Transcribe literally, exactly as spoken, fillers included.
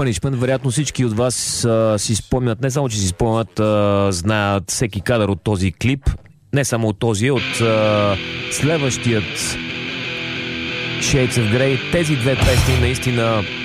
Punishment. Вероятно всички от вас а, си спомнят, не само че си спомнят, а, знаят всеки кадър от този клип. Не само от този, от а, следващият Shades of Grey. Тези две песни наистина